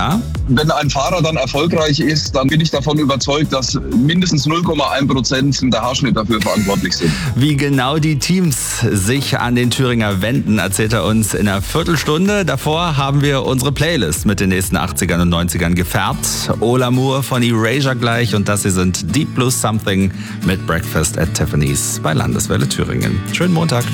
Ja? Wenn ein Fahrer dann erfolgreich ist, dann bin ich davon überzeugt, dass mindestens 0,1% der Haarschnitt dafür verantwortlich sind. Wie genau die Teams sich an den Thüringer wenden, erzählt er uns in einer Viertelstunde. Davor haben wir unsere Playlist mit den nächsten 80ern und 90ern gefärbt. Ola Moore von Erasure gleich und das hier sind Deep Blue Something mit Breakfast at Tiffany's bei Landeswelle Thüringen. Schönen Montag.